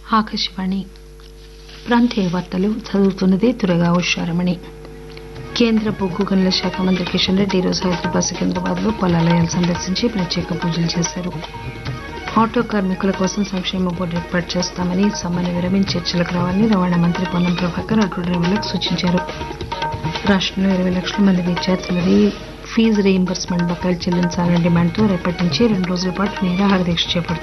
ఆకాశవాణి ప్రాంతీయ వార్తలు చదువుతున్నది దుర్గా ఉషారమణి. కేంద్ర బొగ్గు గనుల శాఖ మంత్రి కిషన్ రెడ్డి ఈరోజు హైదరాబాద్ సికింద్రాబాద్ లో పొలాలయాలు సందర్శించి ప్రత్యేక పూజలు చేశారు. ఆటో కార్మికుల కోసం సంక్షేమ బోర్డు ఏర్పాటు చేస్తామని, సమ్మెను విరమించి చర్చలకు రావాలని రవాణా మంత్రి పొన్నం ప్రభాకర్ ఆటో డ్రైవర్లకు సూచించారు. రాష్టంలో 20 లక్షల మంది విద్యార్థులది ఫీజు రీయింబర్స్మెంట్ బకాయిలు చెల్లించాలనే డిమాండ్తో రేపటి నుంచి 2 రోజుల పాటు నిరాహార దీక్ష చేపడుతున్నారు.